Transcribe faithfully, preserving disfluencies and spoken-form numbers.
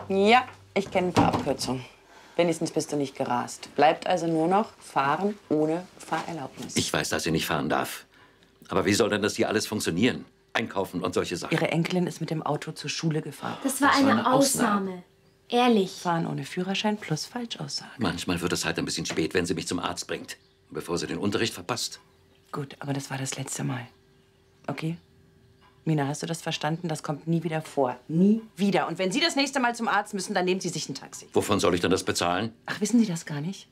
Ja, ich kenne ein paar Abkürzungen. Wenigstens bist du nicht gerast. Bleibt also nur noch fahren ohne Fahrerlaubnis. Ich weiß, dass sie nicht fahren darf. Aber wie soll denn das hier alles funktionieren? Einkaufen und solche Sachen. Ihre Enkelin ist mit dem Auto zur Schule gefahren. Das war, das eine, war eine Ausnahme. Ausnahme. Ehrlich. Fahren ohne Führerschein plus Falschaussage. Manchmal wird es halt ein bisschen spät, wenn sie mich zum Arzt bringt. Bevor sie den Unterricht verpasst. Gut, aber das war das letzte Mal. Okay? Mina, hast du das verstanden? Das kommt nie wieder vor. Nie wieder. Und wenn Sie das nächste Mal zum Arzt müssen, dann nehmen Sie sich ein Taxi. Wovon soll ich denn das bezahlen? Ach, wissen Sie das gar nicht?